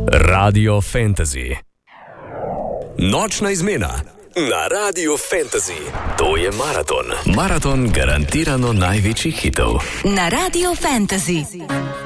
Radio Fantasy. Nočna izmena na Radio Fantasy. To je maraton. Maraton garantirano največjih hitov. Na Radio Fantasy.